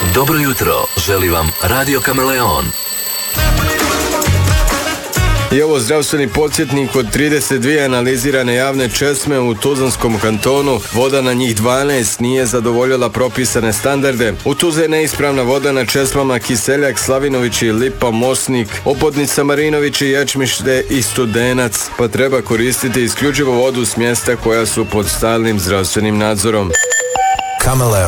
Dobro jutro, želi vam Radio Kameleon. I ovo zdravstveni podsjetnik od 32 analizirane javne česme u Tuzlanskom kantonu, voda na njih 12 nije zadovoljila propisane standarde. U Tuzli je neispravna voda na česmama Kiseljak, Slavinović i Lipa, Mosnik, Opodnica, Marinović i Ječmište i Studenac, pa treba koristiti isključivo vodu s mjesta koja su pod stalnim zdravstvenim nadzorom. Kameleon.